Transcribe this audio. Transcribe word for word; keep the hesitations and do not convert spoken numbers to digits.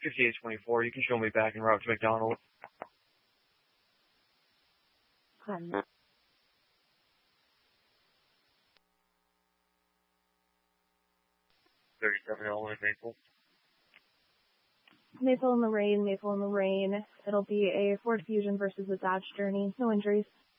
fifty-eight twenty-four. You can show me back en route to McDonald. Um, thirty-seven Illinois Maple. Maple in the rain, Maple in the rain. It'll be a Ford Fusion versus a Dodge Journey. No injuries.